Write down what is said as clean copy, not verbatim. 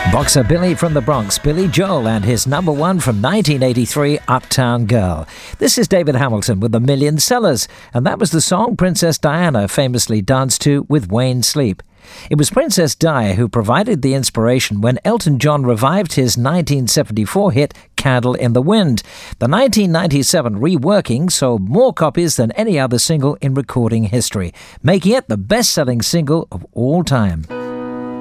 Boxer Billy from the Bronx, Billy Joel, and his number one from 1983, Uptown Girl. This is David Hamilton with the Million Sellers, and that was the song Princess Diana famously danced to with Wayne Sleep. It was Princess Di who provided the inspiration when Elton John revived his 1974 hit Candle in the Wind. The 1997 reworking sold more copies than any other single in recording history, making it the best-selling single of all time.